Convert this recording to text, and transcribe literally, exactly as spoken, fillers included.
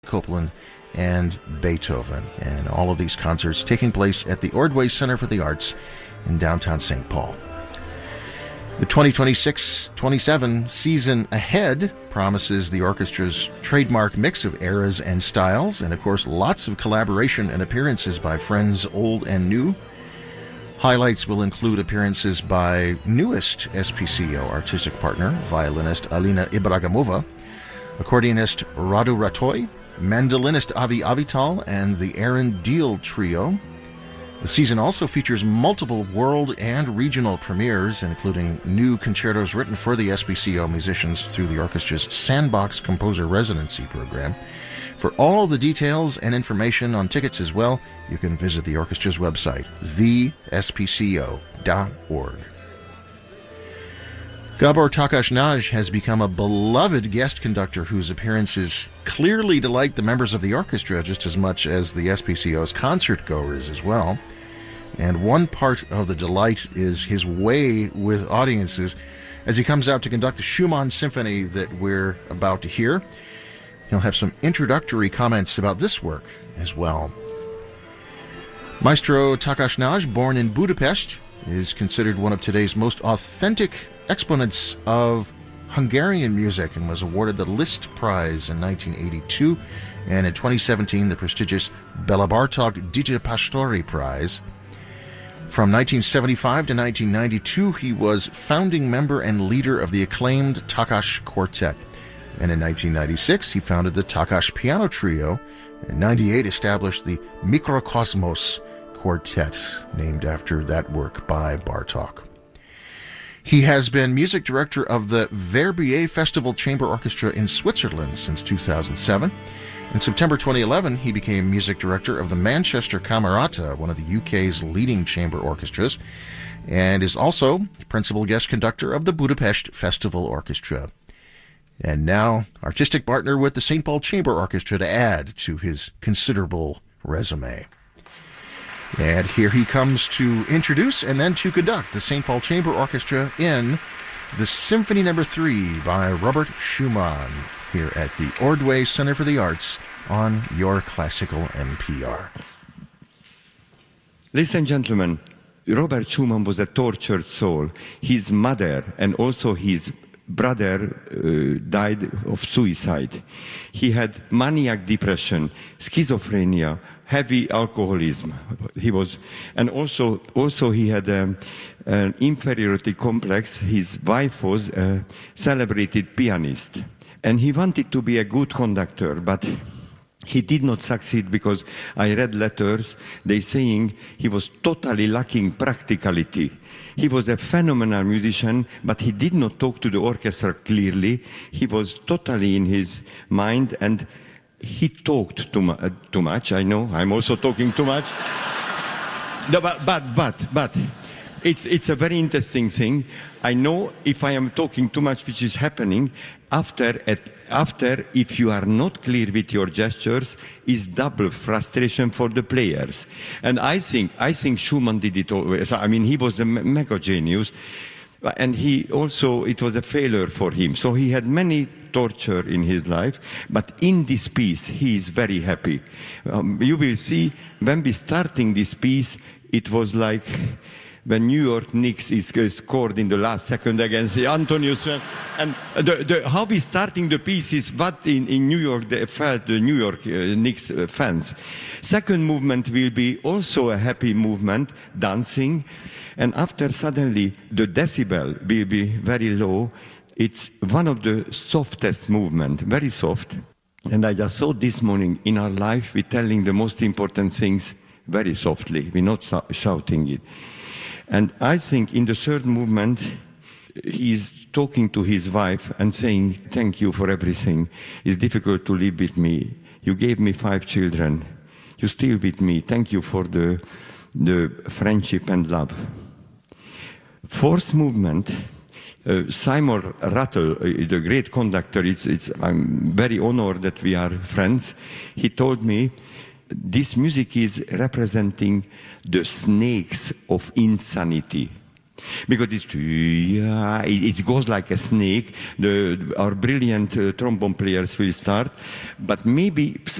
Copland, and Beethoven. And all of these concerts taking place at the Ordway Center for the Arts in downtown Saint Paul. The twenty twenty-six twenty-seven season ahead promises the orchestra's trademark mix of eras and styles, and of course lots of collaboration and appearances by friends old and new. Highlights will include appearances by newest S P C O artistic partner, violinist Alina Ibragimova, accordionist Radu Ratoy, mandolinist Avi Avital, and the Aaron Deal Trio. The season also features multiple world and regional premieres, including new concertos written for the S P C O musicians through the orchestra's Sandbox Composer Residency program. For all the details and information on tickets as well, you can visit the orchestra's website, the s p c o dot org. Gabor Takács-Nagy has become a beloved guest conductor whose appearances clearly delight the members of the orchestra just as much as the S P C O's concert goers as well. And one part of the delight is his way with audiences as he comes out to conduct the Schumann Symphony that we're about to hear. He'll have some introductory comments about this work as well. Maestro Takács-Nagy, born in Budapest, is considered one of today's most authentic exponents of Hungarian music and was awarded the Liszt Prize in nineteen eighty-two and in twenty seventeen the prestigious Bela Bartok Dita Pastori Prize. From nineteen seventy-five to nineteen ninety-two, he was founding member and leader of the acclaimed Takács Quartet. And in nineteen ninety-six, he founded the Takács Piano Trio, and in ninety-eight established the Mikrokosmos Quartet, named after that work by Bartók. He has been music director of the Verbier Festival Chamber Orchestra in Switzerland since two thousand seven. In September twenty eleven, he became music director of the Manchester Camerata, one of the U K's leading chamber orchestras, and is also principal guest conductor of the Budapest Festival Orchestra. And now, artistic partner with the Saint Paul Chamber Orchestra to add to his considerable resume. And here he comes to introduce and then to conduct the Saint Paul Chamber Orchestra in the Symphony Number three by Robert Schumann here at the Ordway Center for the Arts on your Classical N P R. Ladies and gentlemen, Robert Schumann was a tortured soul. His mother and also his brother uh, died of suicide. He had maniac depression, schizophrenia, heavy alcoholism. He was, and also, also he had um, an inferiority complex. His wife was a celebrated pianist, and he wanted to be a good conductor, but he did not succeed because I read letters, they saying he was totally lacking practicality. He was a phenomenal musician, but he did not talk to the orchestra clearly. He was totally in his mind, and he talked too, mu- uh, too much. I know, I'm also talking too much. No, but, but, but, but, it's, it's a very interesting thing. I know if I am talking too much, which is happening, after, at, after, if you are not clear with your gestures, is double frustration for the players. And I think, I think Schumann did it always. I mean, he was a mega genius. And he also, it was a failure for him. So he had many torture in his life, but in this piece, he is very happy. Um, you will see, when we starting this piece, it was like when New York Knicks is uh, scored in the last second against the Antonius. And the, the, how we starting the piece is what in, in New York they felt the New York uh, Knicks uh, fans. Second movement will be also a happy movement, dancing. And after suddenly the decibel will be very low. It's one of the softest movement, very soft. And I just saw this morning in our life, we're telling the most important things very softly. We're not shouting it. And I think in the third movement, he's talking to his wife and saying, thank you for everything. It's difficult to live with me. You gave me five children. You're still with me. Thank you for the, the friendship and love. Fourth movement, uh, Simon Rattle, uh, the great conductor, it's, it's, I'm very honored that we are friends. He told me, this music is representing the snakes of insanity. Because it's, yeah, it, it goes like a snake. The, our brilliant uh, trombone players will start, but maybe